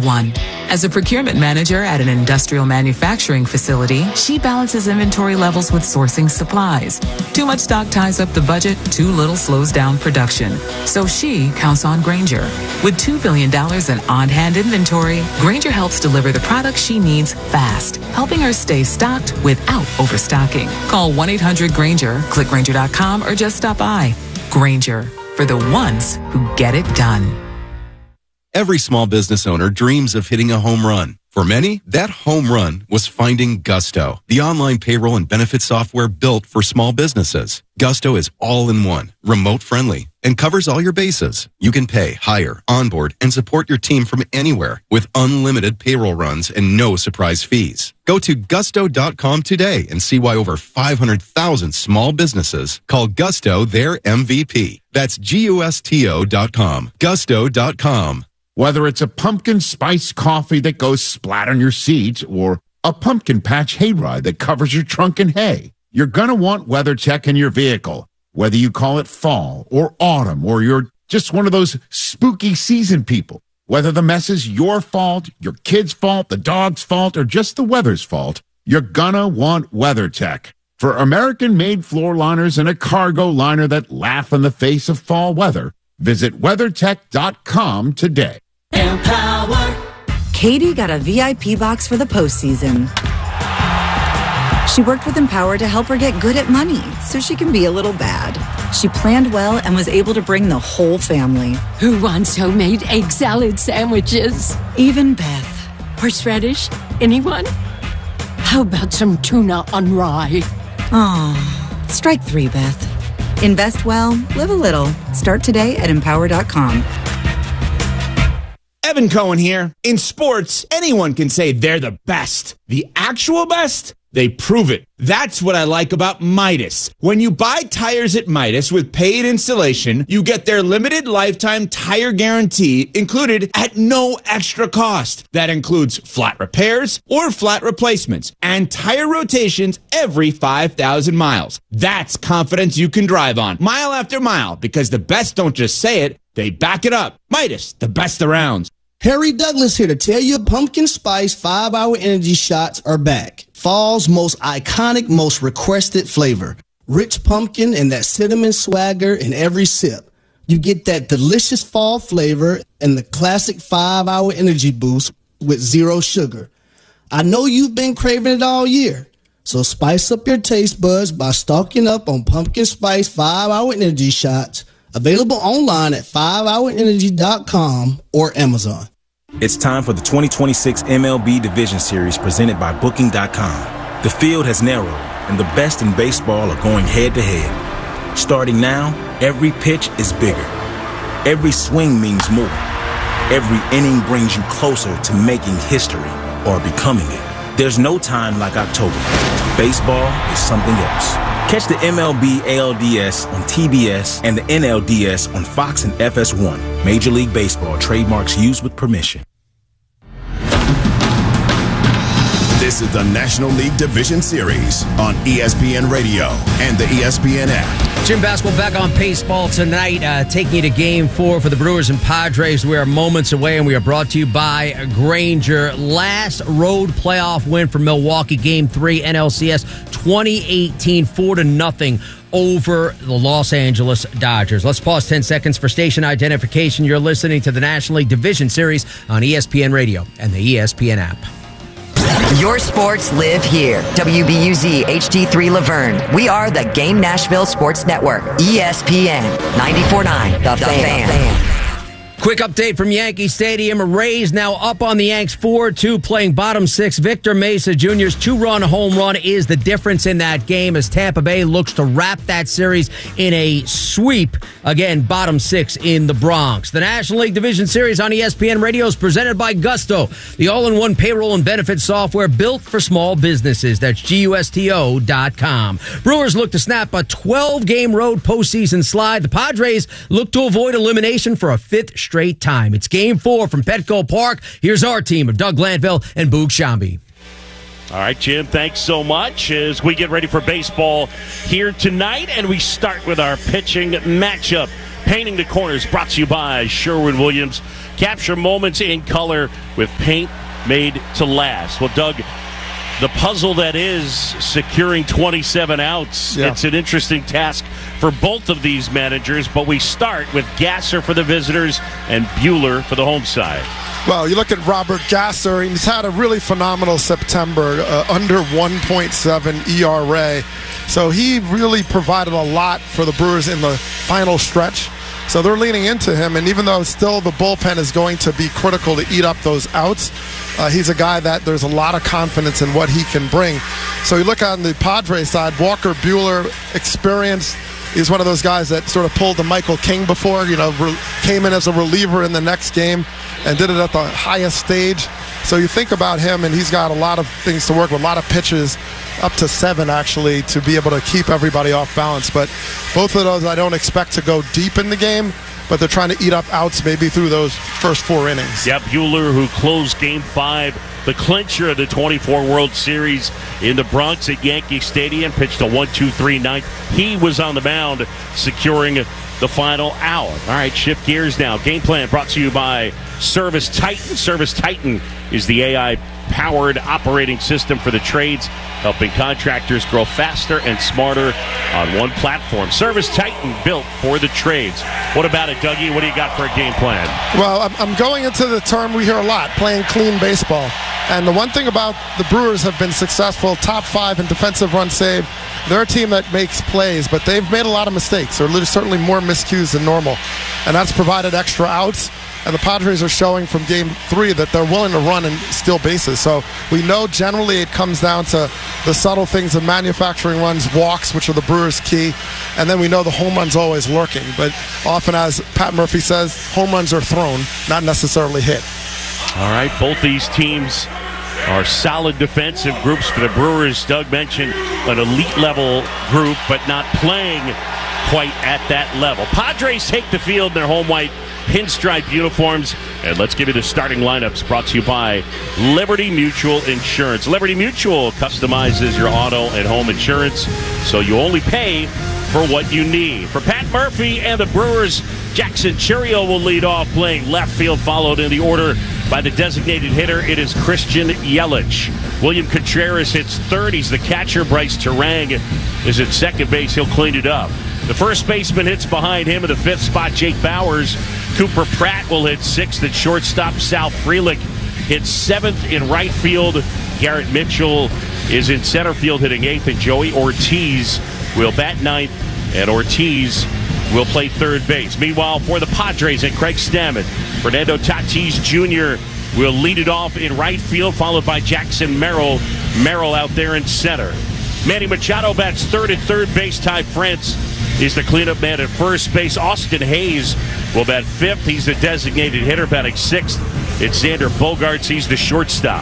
one. As a procurement manager at an industrial manufacturing facility, she balances inventory levels with sourcing supplies. Too much stock ties up the budget, too little slows down production. So she counts on Grainger. With $2 billion in on-hand inventory, Grainger helps deliver the products she needs fast, helping her stay stocked without overstocking. Call 1-800-GRAINGER, click Grainger.com, or just stop by. Grainger, for the ones who get it done. Every small business owner dreams of hitting a home run. For many, that home run was finding Gusto, the online payroll and benefit software built for small businesses. Gusto is all-in-one, remote-friendly, and covers all your bases. You can pay, hire, onboard, and support your team from anywhere with unlimited payroll runs and no surprise fees. Go to gusto.com today and see why over 500,000 small businesses call Gusto their MVP. That's GUSTO.com. Gusto.com. Whether it's a pumpkin spice coffee that goes splat on your seat or a pumpkin patch hayride that covers your trunk in hay, you're going to want WeatherTech in your vehicle. Whether you call it fall or autumn or you're just one of those spooky season people, whether the mess is your fault, your kid's fault, the dog's fault, or just the weather's fault, you're going to want WeatherTech. For American-made floor liners and a cargo liner that laugh in the face of fall weather, visit WeatherTech.com today. Empower. Katie got a VIP box for the postseason. She worked with Empower to help her get good at money so she can be a little bad. She planned well and was able to bring the whole family. Who wants homemade egg salad sandwiches? Even Beth. Horseradish? Anyone? How about some tuna on rye? Oh, strike three, Beth. Invest well, live a little. Start today at Empower.com. Evan Cohen here. In sports, anyone can say they're the best. The actual best? They prove it. That's what I like about Midas. When you buy tires at Midas with paid installation, you get their limited lifetime tire guarantee included at no extra cost. That includes flat repairs or flat replacements and tire rotations every 5,000 miles. That's confidence you can drive on mile after mile because the best don't just say it, they back it up. Midas, the best around. Harry Douglas here to tell you pumpkin spice 5-hour energy shots are back. Fall's most iconic, most requested flavor. Rich pumpkin and that cinnamon swagger in every sip. You get that delicious fall flavor and the classic 5-hour energy boost with zero sugar. I know you've been craving it all year. So spice up your taste buds by stocking up on pumpkin spice 5-hour energy shots. Available online at 5hourenergy.com or Amazon. It's time for the 2026 MLB Division Series presented by Booking.com. The field has narrowed, and the best in baseball are going head-to-head. Starting now, every pitch is bigger. Every swing means more. Every inning brings you closer to making history or becoming it. There's no time like October. Baseball is something else. Catch the MLB ALDS on TBS and the NLDS on Fox and FS1. Major League Baseball trademarks used with permission. This is the National League Division Series on ESPN Radio and the ESPN app. Jim Basketball back on Baseball tonight, taking you to Game 4 for the Brewers and Padres. We are moments away, and we are brought to you by Grainger. Last road playoff win for Milwaukee, Game 3, NLCS 2018, 4-0 over the Los Angeles Dodgers. Let's pause 10 seconds for station identification. You're listening to the National League Division Series on ESPN Radio and the ESPN app. Your sports live here. WBUZ HD3 Laverne. We are the Game Nashville Sports Network. ESPN 94.9. The Fan. Quick update from Yankee Stadium. Rays now up on the Yanks 4-2, playing bottom six. Victor Mesa Jr.'s 2-run home run is the difference in that game as Tampa Bay looks to wrap that series in a sweep. Again, bottom six in the Bronx. The National League Division Series on ESPN Radio is presented by Gusto, the all-in-one payroll and benefits software built for small businesses. That's GUSTO.com. Brewers look to snap a 12-game road postseason slide. The Padres look to avoid elimination for a fifth straight time. It's Game 4 from Petco Park. Here's our team of Doug Glanville and Boog Shambi. All right, Jim, thanks so much as we get ready for baseball here tonight, and we start with our pitching matchup. Painting the Corners brought to you by Sherwin-Williams. Capture moments in color with paint made to last. Well, Doug, the puzzle that is securing 27 outs, it's an interesting task for both of these managers, but we start with Gasser for the visitors and Buehler for the home side. Well, you look at Robert Gasser, he's had a really phenomenal September, under 1.7 ERA. So he really provided a lot for the Brewers in the final stretch. So they're leaning into him, and even though still the bullpen is going to be critical to eat up those outs, he's a guy that there's a lot of confidence in what he can bring. So you look on the Padres side, Walker Buehler, experienced. He's one of those guys that sort of pulled the Michael King before, came in as a reliever in the next game and did it at the highest stage. So you think about him, and he's got a lot of things to work with, a lot of pitches, up to 7 actually, to be able to keep everybody off balance. But both of those I don't expect to go deep in the game, but they're trying to eat up outs maybe through those first 4 innings. Yeah, Buehler, who closed Game 5, the clincher of the 24 World Series in the Bronx at Yankee Stadium, pitched a 1-2-3 ninth. He was on the mound securing the final out. All right, shift gears now. Game plan brought to you by Service Titan. Service Titan is the AI-powered operating system for the trades, helping contractors grow faster and smarter on one platform. Service Titan, built for the trades. What about it, Dougie? What do you got for a game plan? Well, I'm going into the term we hear a lot, playing clean baseball. And the one thing about the Brewers have been successful, top 5 in defensive run save. They're a team that makes plays, but they've made a lot of mistakes. There's certainly more miscues than normal. And that's provided extra outs. And the Padres are showing from Game 3 that they're willing to run and steal bases. So we know generally it comes down to the subtle things of manufacturing runs, walks, which are the Brewers' key. And then we know the home run's always lurking. But often, as Pat Murphy says, home runs are thrown, not necessarily hit. All right, both these teams are solid defensive groups for the Brewers. Doug mentioned an elite-level group, but not playing quite at that level. Padres take the field in their home white pinstripe uniforms, and let's give you the starting lineups brought to you by Liberty Mutual Insurance. Liberty Mutual customizes your auto and home insurance, so you only pay for what you need. For Pat Murphy and the Brewers, Jackson Chourio will lead off, playing left field, followed in the order by the designated hitter. It is Christian Yelich. William Contreras hits third. He's the catcher. Bryce Terang is at second base. He'll clean it up. The first baseman hits behind him in the 5th spot, Jake Bowers. Cooper Pratt will hit 6th at shortstop. Sal Frelick hits 7th in right field. Garrett Mitchell is in center field hitting 8th, and Joey Ortiz will bat 9th, and Ortiz will play third base. Meanwhile, for the Padres and Craig Stammen, Fernando Tatis Jr. will lead it off in right field, followed by Jackson Merrill. Merrill out there in center. Manny Machado bats third at third base. Ty France is the cleanup man at first base. Austin Hayes will bat 5th. He's the designated hitter, batting 6th. It's Xander Bogaerts. He's the shortstop.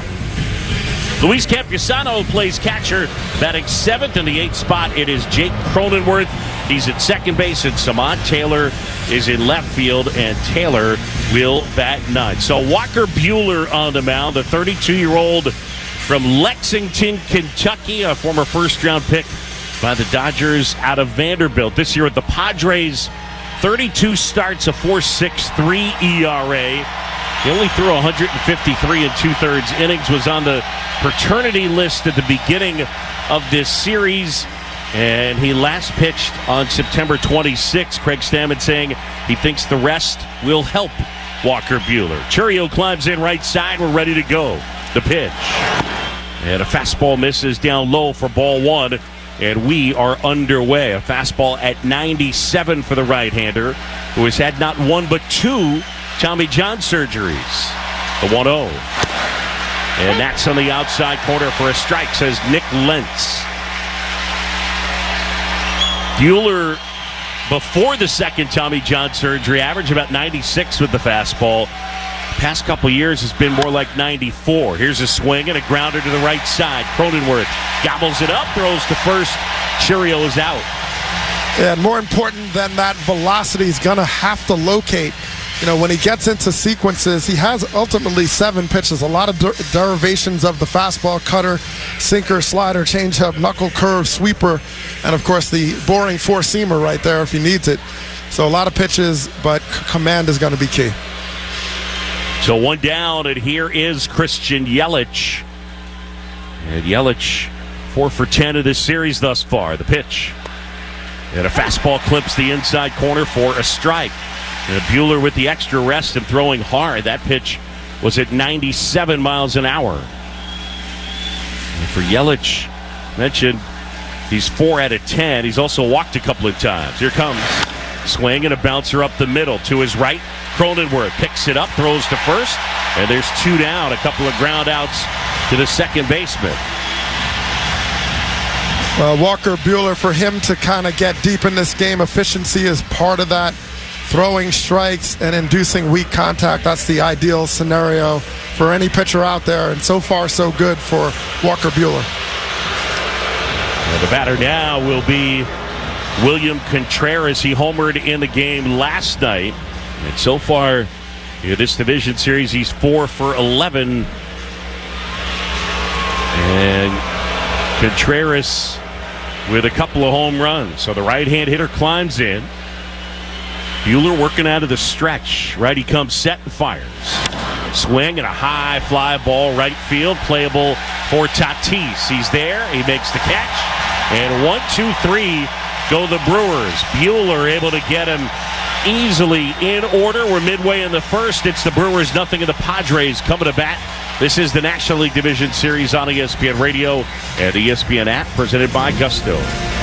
Luis Campusano plays catcher, batting 7th. In the 8th spot, it is Jake Cronenworth. He's at second base, and Samad Taylor is in left field, and Taylor will bat 9th. So Walker Buehler on the mound, the 32-year-old from Lexington, Kentucky, a former first-round pick by the Dodgers out of Vanderbilt. This year with the Padres, 32 starts, a 4.63 ERA. He only threw 153 and 2/3 innings, was on the paternity list at the beginning of this series, and he last pitched on September 26. Craig Stammen saying he thinks the rest will help Walker Buehler. Chourio climbs in right side. We're ready to go. The pitch. And a fastball misses down low for ball 1, and we are underway. A fastball at 97 for the right-hander, who has had not 1 but 2 Tommy John surgeries. The 1-0. And that's on the outside corner for a strike, says Nick Lentz. Buehler, before the second Tommy John surgery, averaged about 96 with the fastball. Past couple years has been more like 94. Here's a swing and a grounder to the right side. Cronenworth gobbles it up, throws to first. Chourio is out. Yeah, and more important than that, velocity is going to have to locate. You know, when he gets into sequences, he has ultimately 7 pitches, a lot of derivations of the fastball, cutter, sinker, slider, changeup, knuckle curve, sweeper, and of course the boring 4-seamer right there if he needs it. So a lot of pitches, but command is going to be key. So one down, and here is Christian Yelich. And Yelich, 4 for 10 of this series thus far. The pitch. And a fastball clips the inside corner for a strike. And Buehler with the extra rest and throwing hard. That pitch was at 97 miles an hour. And for Yelich, mentioned he's 4 out of 10. He's also walked a couple of times. Here comes swing and a bouncer up the middle to his right. Cronenworth picks it up, throws to first, and there's 2 down. A couple of ground outs to the second baseman. Walker Buehler, for him to kind of get deep in this game, efficiency is part of that. Throwing strikes and inducing weak contact, that's the ideal scenario for any pitcher out there, and so far so good for Walker Buehler. And the batter now will be William Contreras. He homered in the game last night, and so far in this division series he's 4 for 11. And Contreras with a couple of home runs. So the right-hand hitter climbs in. Buehler working out of the stretch. Righty comes set and fires. Swing and a high fly ball right field. Playable for Tatis. He's there. He makes the catch. And 1, 2, 3 go the Brewers. Buehler able to get him easily in order. We're midway in the first. It's the Brewers, nothing, of the Padres coming to bat. This is the National League Division Series on ESPN Radio and the ESPN app, presented by Gusto.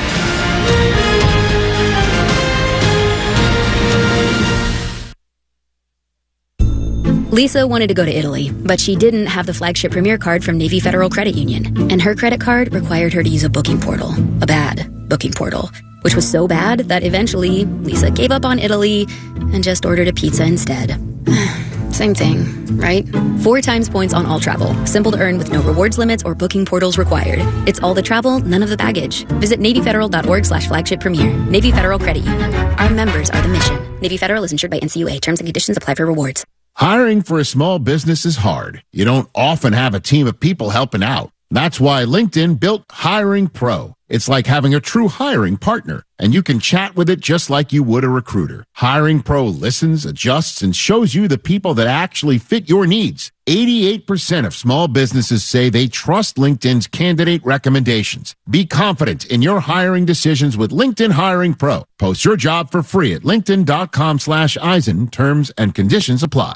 Lisa wanted to go to Italy, but she didn't have the flagship Premier card from Navy Federal Credit Union, and her credit card required her to use a booking portal, a bad booking portal, which was so bad that eventually Lisa gave up on Italy and just ordered a pizza instead. Same thing, right? 4 times points on all travel. Simple to earn with no rewards limits or booking portals required. It's all the travel, none of the baggage. Visit NavyFederal.org/flagship premier. Navy Federal Credit Union. Our members are the mission. Navy Federal is insured by NCUA. Terms and conditions apply for rewards. Hiring for a small business is hard. You don't often have a team of people helping out. That's why LinkedIn built Hiring Pro. It's like having a true hiring partner, and you can chat with it just like you would a recruiter. Hiring Pro listens, adjusts, and shows you the people that actually fit your needs. 88% of small businesses say they trust LinkedIn's candidate recommendations. Be confident in your hiring decisions with LinkedIn Hiring Pro. Post your job for free at linkedin.com/Eisen. Terms and conditions apply.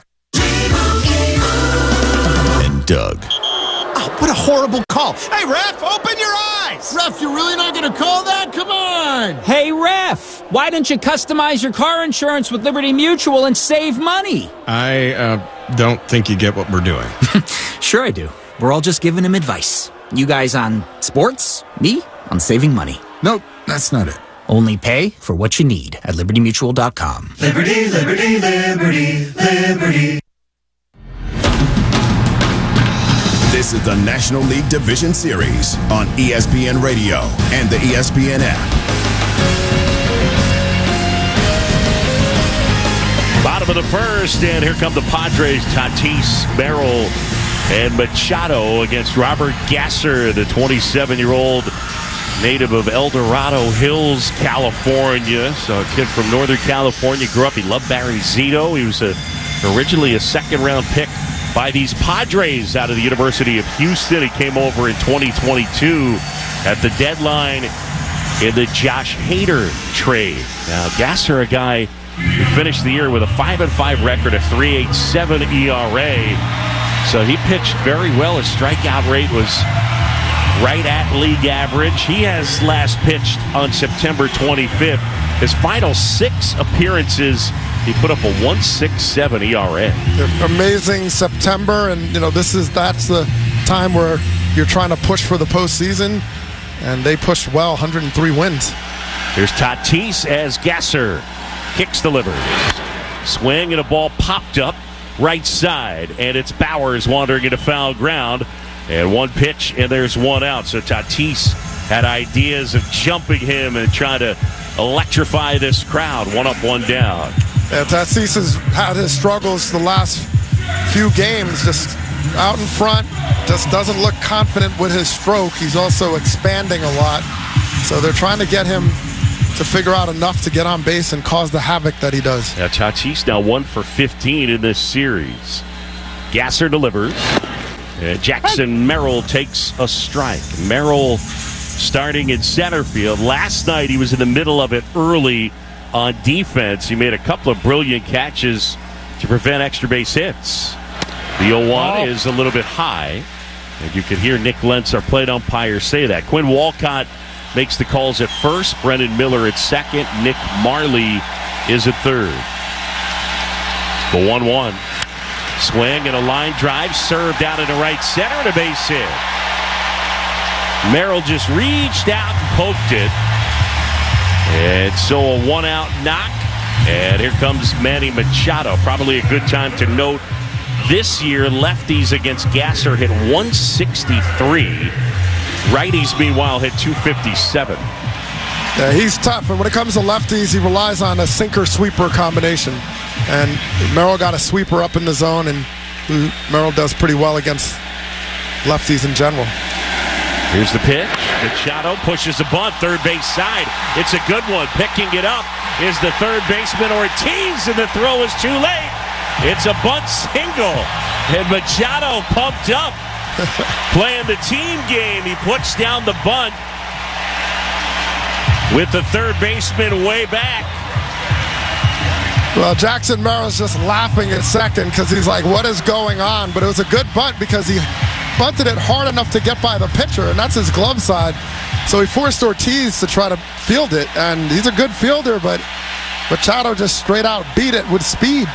And Doug. What a horrible call. Hey, ref, open your eyes. Ref, you're really not going to call that? Come on. Hey, ref, why don't you customize your car insurance with Liberty Mutual and save money? I don't think you get what we're doing. Sure I do. We're all just giving him advice. You guys on sports, me on saving money. Nope, that's not it. Only pay for what you need at LibertyMutual.com. Liberty, liberty, liberty, liberty. This is the National League Division Series on ESPN Radio and the ESPN app. Bottom of the first, and here come the Padres. Tatis, Merrill, and Machado against Robert Gasser, the 27-year-old native of El Dorado Hills, California. So a kid from Northern California, grew up. He loved Barry Zito. He was originally a second-round pick by these Padres out of the University of Houston. He came over in 2022 at the deadline in the Josh Hader trade. Now, Gasser, a guy who finished the year with a 5-5 record, a 3.87 ERA. So he pitched very well. His strikeout rate was right at league average. He has last pitched on September 25th. His final 6 appearances, he put up a 1.67 ERA. Amazing September, and that's the time where you're trying to push for the postseason, and they pushed well, 103 wins. Here's Tatis as Gasser kicks delivered. Swing and a ball popped up right side, and it's Bowers wandering into foul ground. And one pitch, and there's one out. So Tatis had ideas of jumping him and trying to electrify this crowd. 1 up, 1 down. Yeah, Tatis has had his struggles the last few games, just out in front, just doesn't look confident with his stroke. He's also expanding a lot. So they're trying to get him to figure out enough to get on base and cause the havoc that he does. Yeah, Tatis now 1 for 15 in this series. Gasser delivers. Jackson Merrill takes a strike. Merrill starting in center field. Last night he was in the middle of it early on defense. He made a couple of brilliant catches to prevent extra base hits. The 0-1 is a little bit high. And you can hear Nick Lentz, our plate umpire, say that. Quinn Walcott makes the calls at first. Brendan Miller at second. Nick Marley is at third. The 1-1. Swing and a line drive served out into right center and a base hit. Merrill just reached out and poked it. And so a 1-out knock. And here comes Manny Machado. Probably a good time to note this year lefties against Gasser hit 163. Righties, meanwhile, hit 257. Yeah, he's tough. And when it comes to lefties, he relies on a sinker-sweeper combination. And Merrill got a sweeper up in the zone, and Merrill does pretty well against lefties in general. Here's the pitch. Machado pushes a bunt, third base side. It's a good one. Picking it up is the third baseman Ortiz, and the throw is too late. It's a bunt single, and Machado pumped up. Playing the team game, he puts down the bunt with the third baseman way back. Well, Jackson Merrill's just laughing at second because he's like, what is going on? But it was a good bunt because he bunted it hard enough to get by the pitcher, and that's his glove side. So he forced Ortiz to try to field it, and he's a good fielder, but Machado just straight out beat it with speed.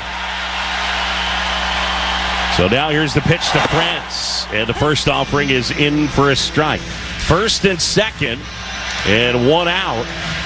So now here's the pitch to France, and the first offering is in for a strike. First and second, and 1 out.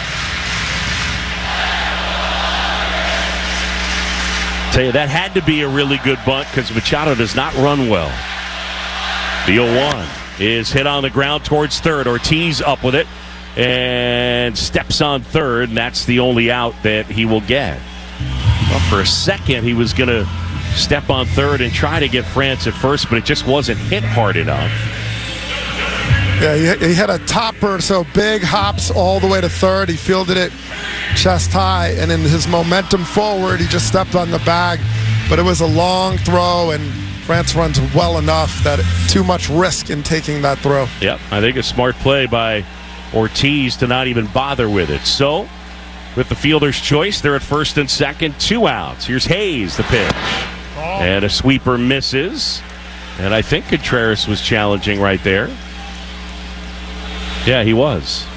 Tell you, that had to be a really good bunt because Machado does not run well. The 0-1 is hit on the ground towards third. Ortiz up with it and steps on third, and that's the only out that he will get. Well, for a second, he was going to step on third and try to get France at first, but it just wasn't hit hard enough. Yeah, he had a topper, so big hops all the way to third. He fielded it chest high, and in his momentum forward, he just stepped on the bag. But it was a long throw, and France runs well enough that too much risk in taking that throw. Yep, I think a smart play by Ortiz to not even bother with it. So, with the fielder's choice, they're at first and second, 2 outs. Here's Hayes, the pitch. And a sweeper misses. And I think Contreras was challenging right there. Yeah, he was.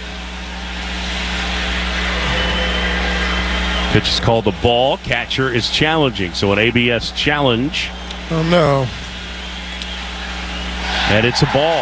Pitch is called the ball. Catcher is challenging. So an ABS challenge. Oh, no. And it's a ball.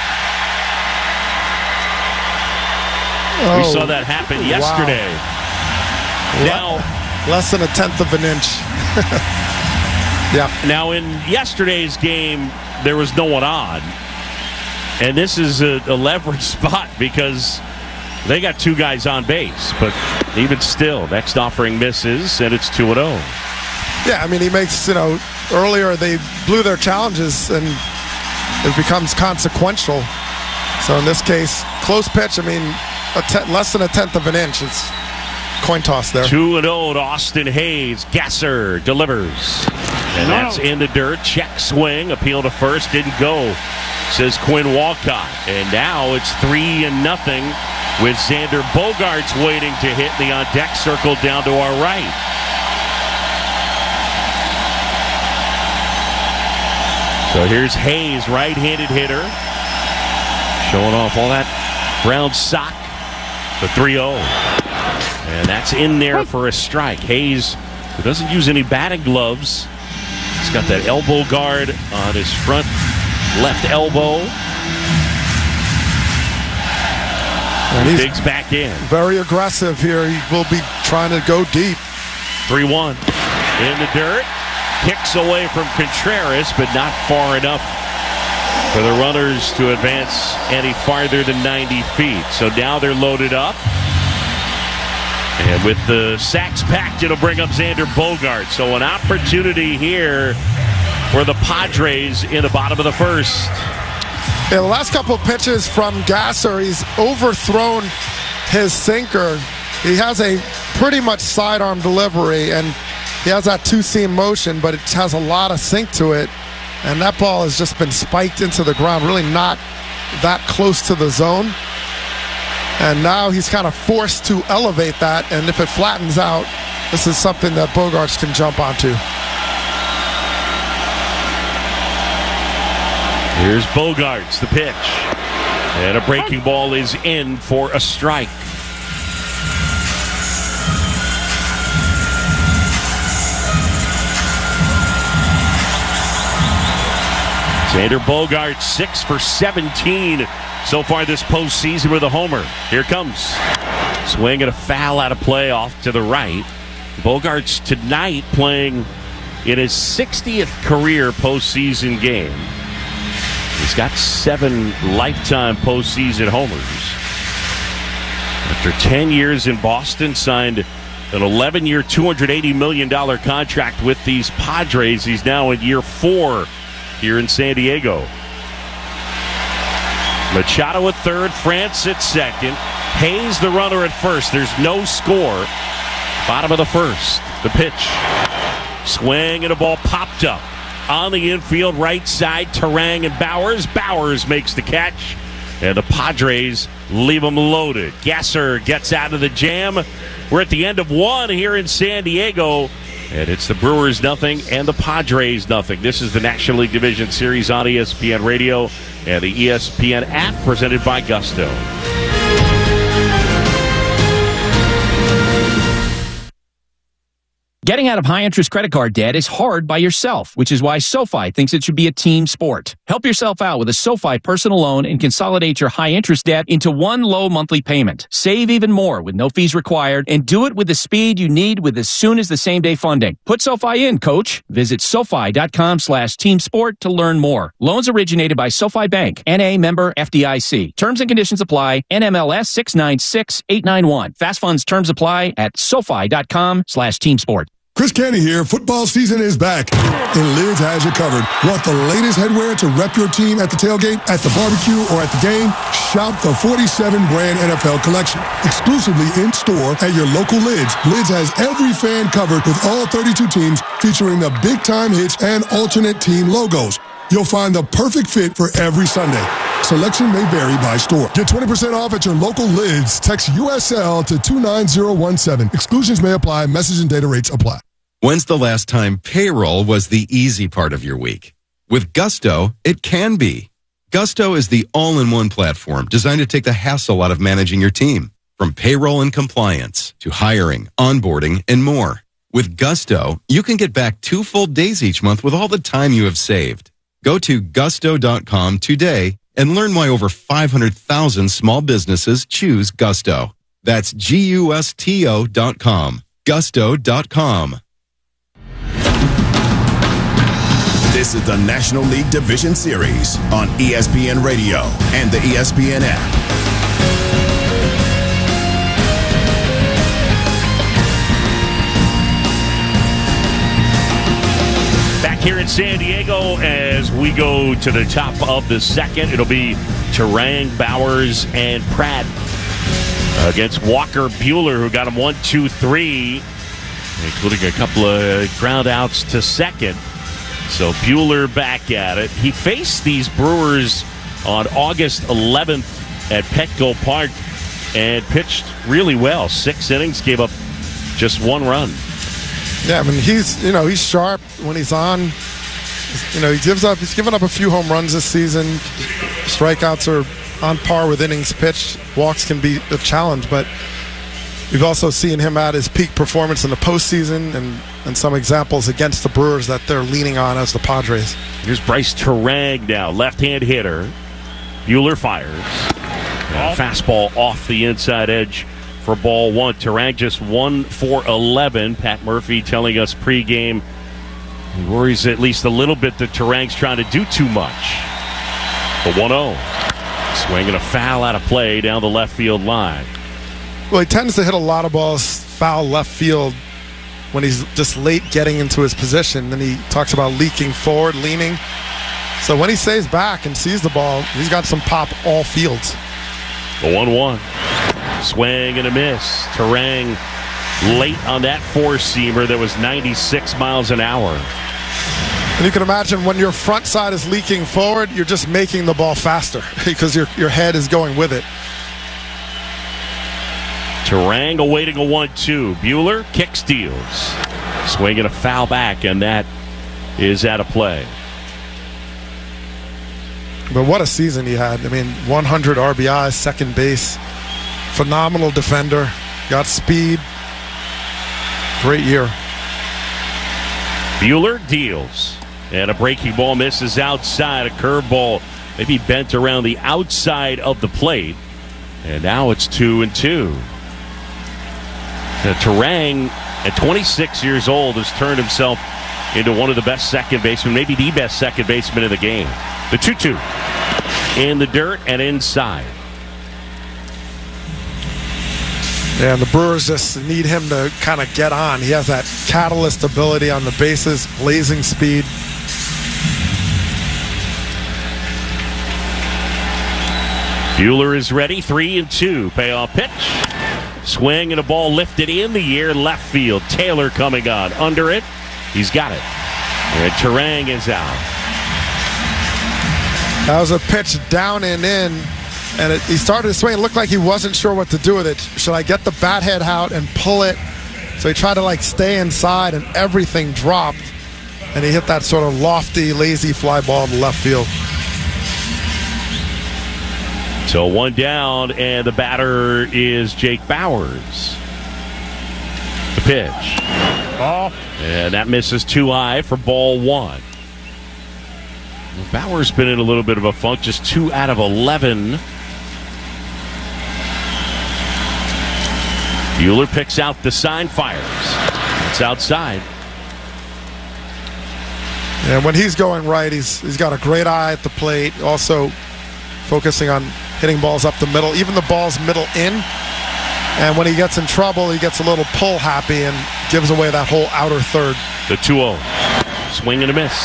Oh, we saw that happen yesterday. Wow. Now, less than a tenth of an inch. Yeah. Now, in yesterday's game, there was no one on. And this is a leverage spot because they got 2 guys on base. But even still, next offering misses, and it's 2-0. Yeah, I mean, he makes, earlier they blew their challenges, and it becomes consequential. So in this case, close pitch, I mean, less than a tenth of an inch. It's coin toss there. 2-0 to Austin Hayes. Gasser delivers. And that's in the dirt. Check swing. Appeal to first. Didn't go, says Quinn Walcott. And now it's 3-0 with Xander Bogaerts waiting to hit the on-deck circle down to our right. So here's Hayes, right-handed hitter. Showing off all that brown sock. The 3-0. And that's in there for a strike. Hayes, who doesn't use any batting gloves, he's got that elbow guard on his front left elbow. And he digs back in. Very aggressive here. He will be trying to go deep. 3-1. In the dirt. Kicks away from Contreras, but not far enough for the runners to advance any farther than 90 feet. So now they're loaded up. And with the sacks packed, it'll bring up Xander Bogaerts. So an opportunity here for the Padres in the bottom of the first. Yeah, the last couple of pitches from Gasser, he's overthrown his sinker. He has a pretty much sidearm delivery, and He has that two-seam motion, but it has a lot of sink to it. And that ball has just been spiked into the ground, really not that close to the zone. And now he's kind of forced to elevate that. And if it flattens out, this is something that Bogaerts can jump onto. Here's Bogaerts, the pitch. And a breaking ball is in for a strike. Xander Bogaerts 6 for 17 so far this postseason with a homer. Here comes. Swing and a foul out of play off to the right. Bogaerts tonight playing in his 60th career postseason game. He's got 7 lifetime postseason homers. After 10 years in Boston, signed an 11-year, $280 million contract with these Padres. He's now in year 4 here in San Diego. Machado at third, France at second. Hayes the runner at first. There's no score. Bottom of the first. The pitch. Swing and a ball popped up. On the infield, right side, Turang and Bowers. Bowers makes the catch. And the Padres leave them loaded. Gasser gets out of the jam. We're at the end of 1 here in San Diego. And it's the Brewers nothing and the Padres nothing. This is the National League Division Series on ESPN Radio and the ESPN app presented by Gusto. Getting out of high-interest credit card debt is hard by yourself, which is why SoFi thinks it should be a team sport. Help yourself out with a SoFi personal loan and consolidate your high-interest debt into one low monthly payment. Save even more with no fees required, and do it with the speed you need with as soon as the same-day funding. Put SoFi in, coach. Visit SoFi.com/teamsport to learn more. Loans originated by SoFi Bank, N.A. member FDIC. Terms and conditions apply. NMLS 696891. Fast funds terms apply at SoFi.com/teamsport. Chris Canty here. Football season is back, and Lids has you covered. Want the latest headwear to rep your team at the tailgate, at the barbecue, or at the game? Shop the 47-brand NFL collection. Exclusively in-store at your local Lids. Lids has every fan covered with all 32 teams featuring the big-time hits and alternate team logos. You'll find the perfect fit for every Sunday. Selection may vary by store. Get 20% off at your local Lids. Text USL to 29017. Exclusions may apply. Message and data rates apply. When's the last time payroll was the easy part of your week? With Gusto, it can be. Gusto is the all-in-one platform designed to take the hassle out of managing your team. From payroll and compliance to hiring, onboarding, and more. With Gusto, you can get back 2 full days each month with all the time you have saved. Go to gusto.com today and learn why over 500,000 small businesses choose Gusto. That's GUSTO.com. Gusto.com. This is the National League Division Series on ESPN Radio and the ESPN app. Back here in San Diego as we go to the top of the second. It'll be Turang, Bowers, and Pratt against Walker Buehler, who got him 1-2-3, including a couple of ground outs to second. So Buehler back at it. He faced these Brewers on August 11th at Petco Park and pitched really well. 6 innings, gave up just 1 run. Yeah, I mean, he's sharp when he's on. He's given up a few home runs this season. Strikeouts are on par with innings pitched. Walks can be a challenge, but we've also seen him at his peak performance in the postseason and some examples against the Brewers that they're leaning on as the Padres. Here's Bryce Turang now, left-hand hitter. Buehler fires. Fastball off the inside edge for ball 1. Turang just 1 for 11. Pat Murphy telling us pregame he worries at least a little bit that Turang's trying to do too much. The 1-0. Swinging a foul out of play down the left field line. Well, he tends to hit a lot of balls foul left field when he's just late getting into his position. Then he talks about leaking forward, leaning. So when he stays back and sees the ball, he's got some pop all fields. The 1-1. Swing and a miss. Turang late on that four-seamer that was 96 miles an hour. And you can imagine when your front side is leaking forward, you're just making the ball faster because your head is going with it. Turang awaiting a 1-2. Bueller kick steals. Swinging a foul back, and that is out of play. But what a season he had. I mean, 100 RBIs, second base, phenomenal defender, got speed. Great year. Bueller deals. And a breaking ball misses outside. A curveball maybe bent around the outside of the plate. And now it's 2-2. Turang, at 26 years old, has turned himself into one of the best second basemen, maybe the best second baseman in the game. The 2-2 in the dirt and inside. Yeah, and the Brewers just need him to kind of get on. He has that catalyst ability on the bases, blazing speed. Bueller is ready. 3-2. Payoff pitch. Swing and a ball lifted in the air, left field. Taylor coming on. Under it. He's got it. And Turang is out. That was a pitch down and in. And he started to swing. It looked like he wasn't sure what to do with it. Should I get the bat head out and pull it? So he tried to stay inside, and everything dropped. And he hit that sort of lofty, lazy fly ball to left field. So one down, and the batter is Jake Bauers. The pitch. And that misses too high for ball one. Bauer's been in a little bit of a funk, just 2 out of 11. Bueller picks out the sign, fires. It's outside. And when he's going right, he's got a great eye at the plate. Also focusing on hitting balls up the middle, even the balls middle in. And when he gets in trouble, he gets a little pull happy and gives away that whole outer third. The 2-0. Swing and a miss.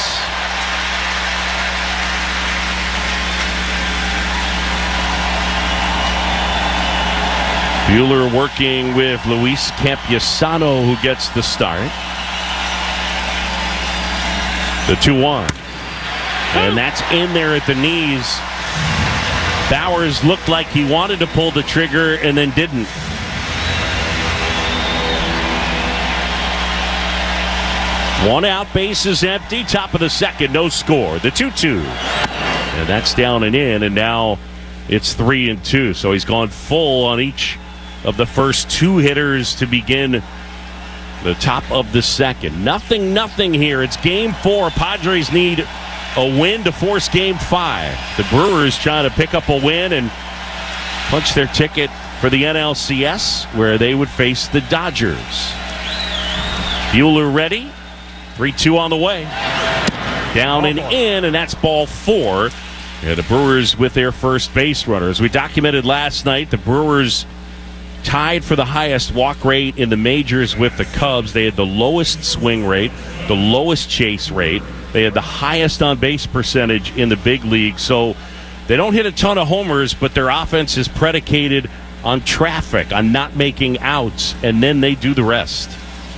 Bueller working with Luis Campusano, who gets the start. The 2-1. And that's in there at the knees. Bauers looked like he wanted to pull the trigger and then didn't. One out, base is empty, top of the second, no score. The 2-2. And that's down and in, and now it's 3-2. So he's gone full on each of the first 2 hitters to begin the top of the second. Nothing here. It's game 4. Padres need a win to force game 5. The Brewers trying to pick up a win and punch their ticket for the NLCS, where they would face the Dodgers. Bueller ready. 3-2 on the way. Down and in, and that's ball 4. And the Brewers with their first base runner. As we documented last night, the Brewers tied for the highest walk rate in the majors with the Cubs. They had the lowest swing rate, the lowest chase rate. They had the highest on-base percentage in the big league. So they don't hit a ton of homers, but their offense is predicated on traffic, on not making outs, and then they do the rest.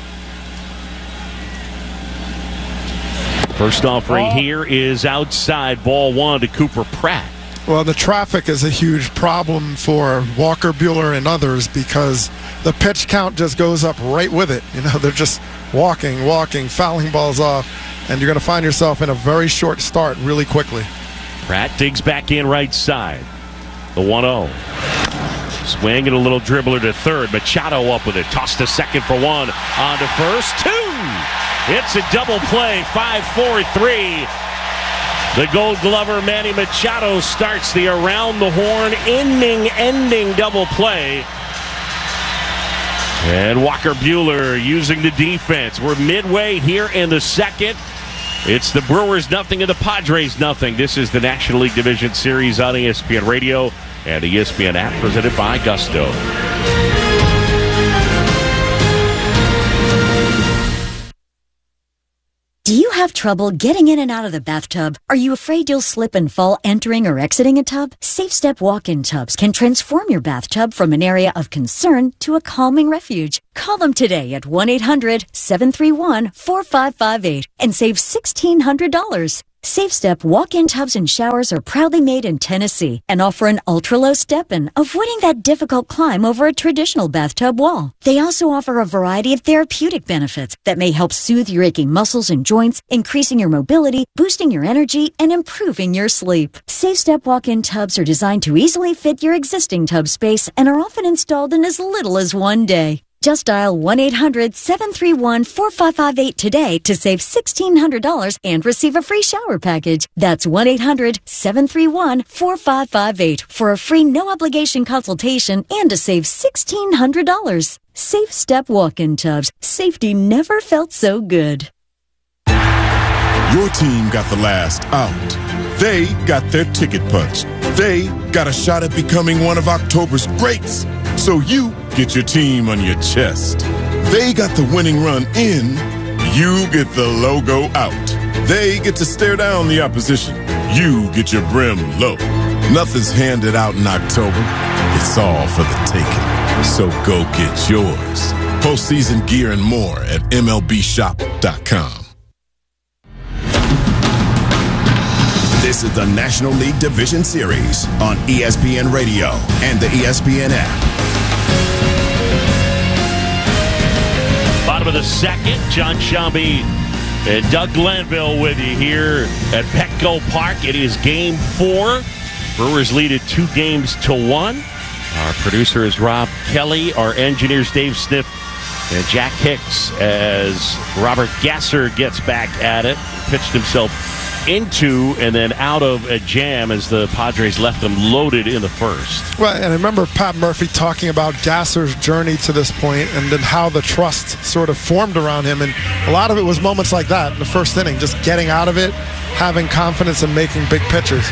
First offering here is outside, ball 1 to Cooper Pratt. Well, the traffic is a huge problem for Walker Bueller and others because the pitch count just goes up right with it. They're just walking, fouling balls off, and you're going to find yourself in a very short start really quickly. Pratt digs back in right side. The 1-0. Swing and a little dribbler to third. Machado up with it. Tossed to second for 1. On to first. 2. It's a double play. 5-4-3. The Gold Glover Manny Machado starts the around-the-horn, inning-ending double play. And Walker Bueller using the defense. We're midway here in the second. It's the Brewers nothing and the Padres nothing. This is the National League Division Series on ESPN Radio and the ESPN app, presented by Gusto. Do you have trouble getting in and out of the bathtub? Are you afraid you'll slip and fall entering or exiting a tub? SafeStep walk-in tubs can transform your bathtub from an area of concern to a calming refuge. Call them today at 1-800-731-4558 and save $1,600. SafeStep walk-in tubs and showers are proudly made in Tennessee and offer an ultra-low step-in, avoiding that difficult climb over a traditional bathtub wall. They also offer a variety of therapeutic benefits that may help soothe your aching muscles and joints, increasing your mobility, boosting your energy, and improving your sleep. SafeStep walk-in tubs are designed to easily fit your existing tub space and are often installed in as little as one day. Just dial 1-800-731-4558 today to save $1,600 and receive a free shower package. That's 1-800-731-4558 for a free no-obligation consultation and to save $1,600. SafeStep walk-in tubs. Safety never felt so good. Your team got the last out. They got their ticket punched. They got a shot at becoming one of October's greats. So you get your team on your chest. They got the winning run in. You get the logo out. They get to stare down the opposition. You get your brim low. Nothing's handed out in October. It's all for the taking. So go get yours. Postseason gear and more at MLBshop.com. This is the National League Division Series on ESPN Radio and the ESPN app. Bottom of the second, John Shelby and Doug Glanville with you here at Petco Park. It is Game 4. Brewers lead it 2-1. Our producer is Rob Kelly. Our engineers Dave Sniff and Jack Hicks as Robert Gasser gets back at it. Pitched himself into and then out of a jam as the Padres left them loaded in the first. Well, and I remember Pat Murphy talking about Gasser's journey to this point and then how the trust sort of formed around him. And a lot of it was moments like that in the first inning, just getting out of it, having confidence and making big pitches.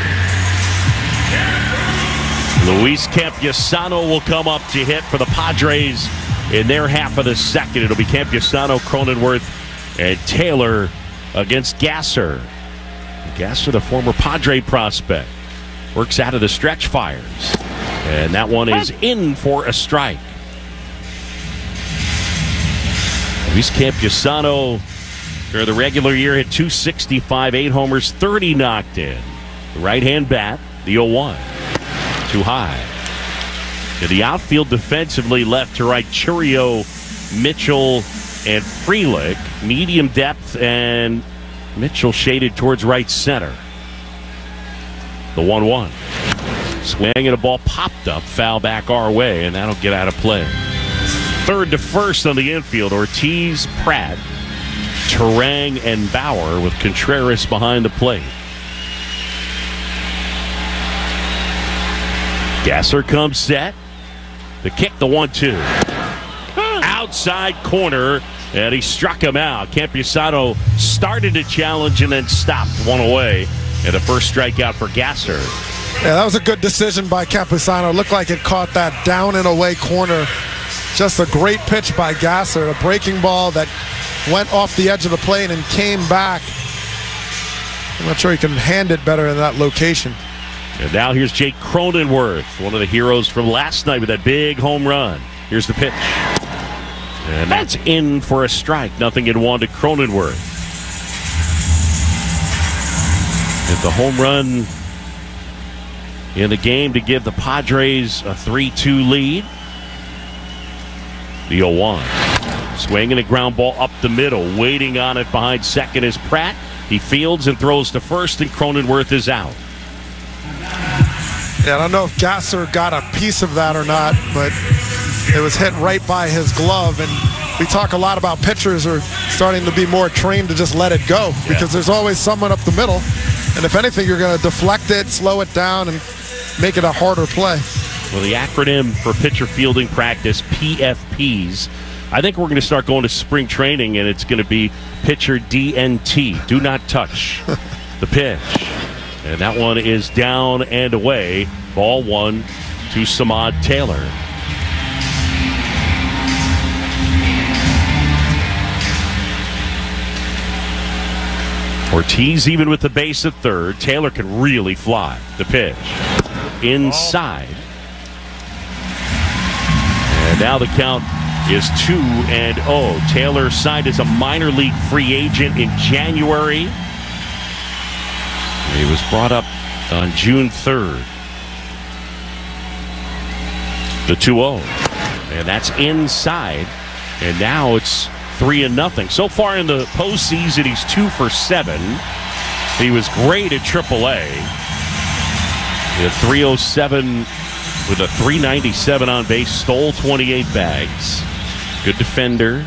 Luis Campusano will come up to hit for the Padres in their half of the second. It'll be Campusano, Cronenworth, and Taylor against Gasser. Gasser, the former Padre prospect, works out of the stretch fires. And that one is in for a strike. Luis Campusano, for the regular year, hit .265, 8 homers, 30 knocked in. The right-hand bat, the 0-1. Too high. To the outfield defensively, left to right, Churio, Mitchell, and Frelick. Medium depth, and Mitchell shaded towards right center. The 1-1. Swing and a ball popped up, foul back our way, and that'll get out of play. Third to first on the infield, Ortiz, Pratt, Terang, and Bauer with Contreras behind the plate. Gasser comes set. The kick, the 1-2. Outside corner, and he struck him out. Campusano started to challenge and then stopped one away. And the first strikeout for Gasser. Yeah, that was a good decision by Campusano. It looked like it caught that down and away corner. Just a great pitch by Gasser. A breaking ball that went off the edge of the plate and came back. I'm not sure he can hand it better in that location. And now here's Jake Cronenworth, one of the heroes from last night with that big home run. Here's the pitch. And that's in for a strike. 0-1 to Cronenworth. And the home run in the game to give the Padres a 3-2 lead. The 0-1. Swinging a ground ball up the middle. Waiting on it behind second is Pratt. He fields and throws to first, and Cronenworth is out. Yeah, I don't know if Gasser got a piece of that or not, but it was hit right by his glove. And we talk a lot about pitchers are starting to be more trained to just let it go because there's always someone up the middle. And if anything, you're going to deflect it, slow it down, and make it a harder play. Well, the acronym for pitcher fielding practice, PFPs, I think we're going to start going to spring training, and it's going to be pitcher DNT, do not touch the pitch. And that one is down and away. Ball 1 to Samad Taylor. Ortiz even with the base at third. Taylor can really fly. The pitch. Inside. And now the count is 2-0. Taylor signed as a minor league free agent in January. He was brought up on June 3rd. The 2-0. And that's inside. And now it's 3-0. So far in the postseason, he's 2 for 7. He was great at AAA. He had 307 with a 397 on base, stole 28 bags. Good defender.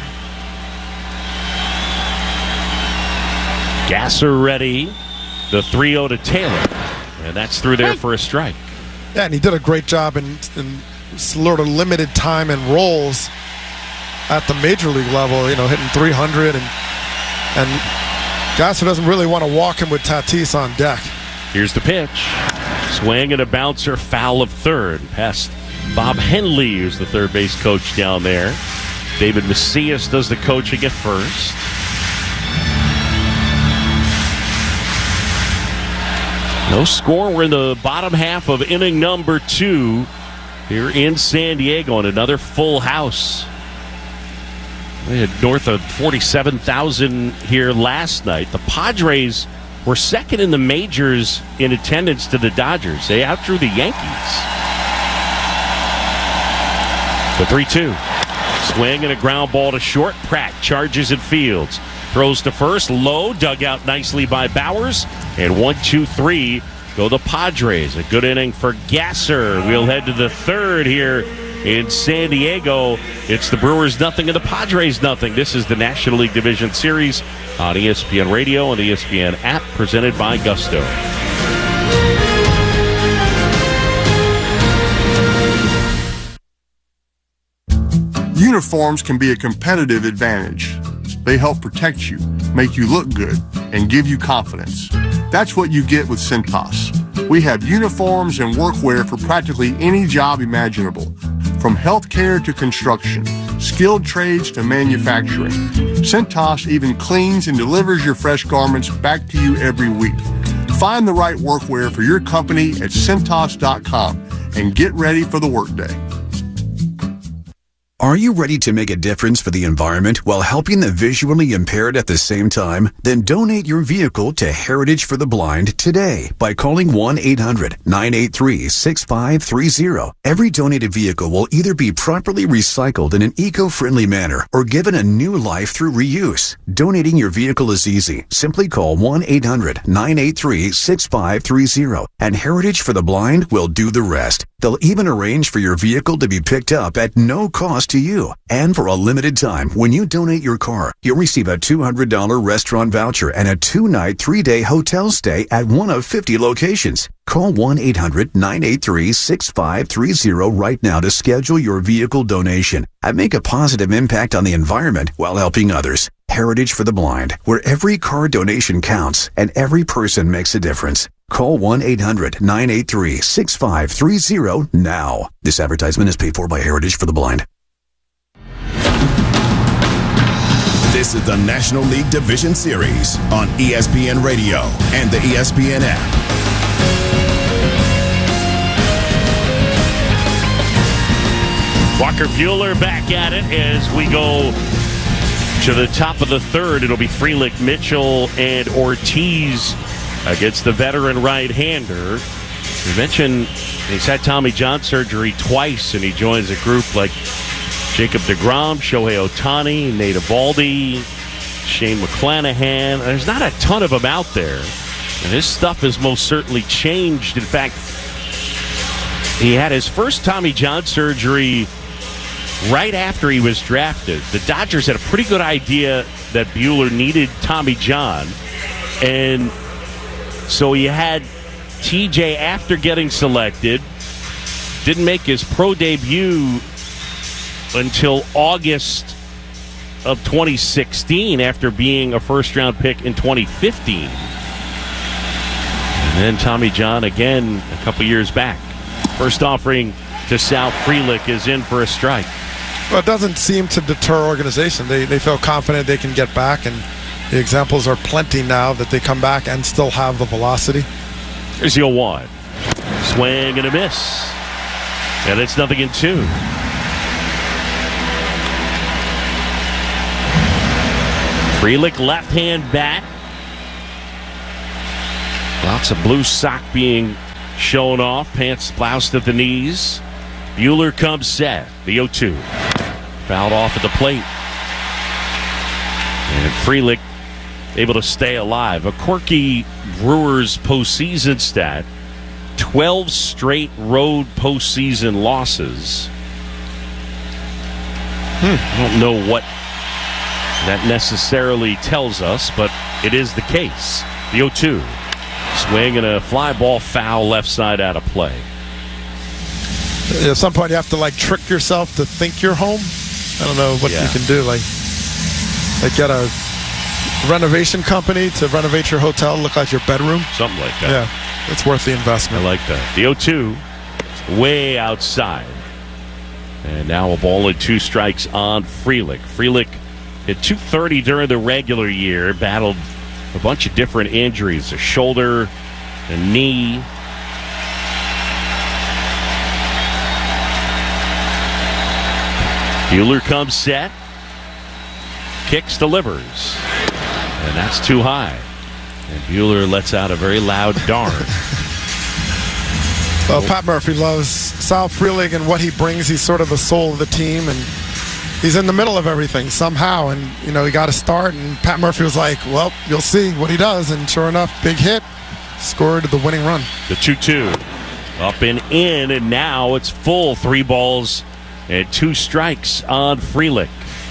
Gasser ready. The 3-0 to Taylor. And that's through there for a strike. Yeah, and he did a great job in sort of limited time and roles at the major league level, hitting 300. And Gasser doesn't really want to walk him with Tatis on deck. Here's the pitch. Swing and a bouncer, foul of third. Past Bob Henley, who's the third base coach down there. David Macias does the coaching at first. No score. We're in the bottom half of inning number 2 here in San Diego, and another full house. We had north of 47,000 here last night. The Padres were second in the majors in attendance to the Dodgers. They outdrew the Yankees. The 3-2. Swing and a ground ball to short. Pratt charges and fields. Throws to first. Low. Dug out nicely by Bowers. And 1-2-3 go the Padres. A good inning for Gasser. We'll head to the third here in San Diego. It's the Brewers nothing and the Padres nothing. This is the National League Division Series on ESPN Radio and the ESPN app, presented by Gusto. Uniforms can be a competitive advantage. They help protect you, make you look good, and give you confidence. That's what you get with Cintas. We have uniforms and workwear for practically any job imaginable, from healthcare to construction, skilled trades to manufacturing. Cintas even cleans and delivers your fresh garments back to you every week. Find the right workwear for your company at Cintas.com and get ready for the workday. Are you ready to make a difference for the environment while helping the visually impaired at the same time? Then donate your vehicle to Heritage for the Blind today by calling 1-800-983-6530. Every donated vehicle will either be properly recycled in an eco-friendly manner or given a new life through reuse. Donating your vehicle is easy. Simply call 1-800-983-6530 and Heritage for the Blind will do the rest. They'll even arrange for your vehicle to be picked up at no cost to you. And for a limited time, when you donate your car, you'll receive a $200 restaurant voucher and a 2-night, 3-day hotel stay at one of 50 locations. Call 1-800-983-6530 right now to schedule your vehicle donation and make a positive impact on the environment while helping others. Heritage for the Blind, where every car donation counts and every person makes a difference. Call 1-800-983-6530 now. This advertisement is paid for by Heritage for the Blind. This is the National League Division Series on ESPN Radio and the ESPN app. Walker Buehler back at it as we go to the top of the third. It'll be Frelick, Mitchell, and Ortiz against the veteran right-hander. We mentioned he's had Tommy John surgery twice, and he joins a group like Jacob deGrom, Shohei Ohtani, Nate Eovaldi, Shane McClanahan. There's not a ton of them out there, and his stuff has most certainly changed. In fact, he had his first Tommy John surgery right after he was drafted. The Dodgers had a pretty good idea that Buehler needed Tommy John, and so he had TJ after getting selected. Didn't make his pro debut until August of 2016 after being a first-round pick in 2015. And then Tommy John again a couple years back. First offering to Sal Frelick is in for a strike. Well, it doesn't seem to deter organization. They feel confident they can get back, and The examples are plenty now that they come back and still have the velocity. Here's the 0-1. Swing and a miss. And it's 0-2. Frelick left-hand bat. Lots of blue sock being shown off. Pants bloused at the knees. Buehler comes set. The 0-2. Fouled off at the plate. And Frelick able to stay alive. A quirky Brewers postseason stat. 12 straight road postseason losses. I don't know what that necessarily tells us, but it is the case. The 0-2. Swing and a fly ball foul left side out of play. At some point you have to trick yourself to think you're home. I don't know what you can do. Like get a renovation company to renovate your hotel, look like your bedroom. Something like that. Yeah, it's worth the investment. I like that. The 0-2, way outside. And now a ball and 2 strikes on Frelick. Frelick hit .230 during the regular year, battled a bunch of different injuries, a shoulder, a knee. Buehler comes set. Kicks, delivers. And that's too high. And Buehler lets out a very loud darn. Well, Pat Murphy loves Sal Frelick and what he brings. He's sort of the soul of the team, and he's in the middle of everything somehow. And, he got to start, and Pat Murphy was like, well, you'll see what he does. And sure enough, big hit. Scored the winning run. The 2-2. Up and in, and now it's full 3 balls and 2 strikes on Frelick.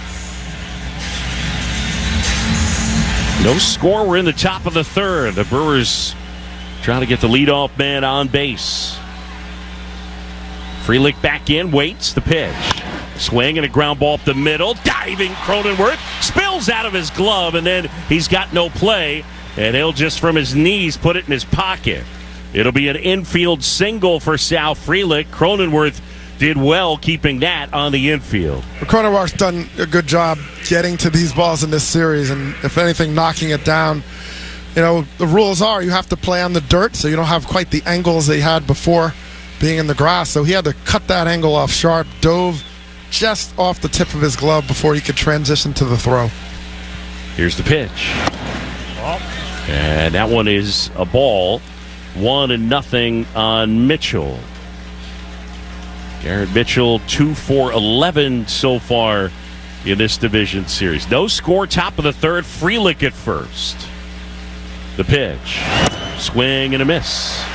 No score. We're in the top of the third. The Brewers trying to get the leadoff man on base. Frelick back in, waits the pitch. Swing and a ground ball up the middle. Diving Cronenworth. Spills out of his glove, and then he's got no play. And he'll just from his knees put it in his pocket. It'll be an infield single for Sal Frelick. Cronenworth did well keeping that on the infield. Cronenworth's done a good job getting to these balls in this series, and if anything, knocking it down. The rules are you have to play on the dirt, so you don't have quite the angles they had before being in the grass. So he had to cut that angle off sharp, dove just off the tip of his glove before he could transition to the throw. Here's the pitch. And that one is a ball. 1-0 on Mitchell. Garrett Mitchell, 2 for 11 so far in this division series. No score, top of the third. Frelick at first. The pitch. Swing and a miss.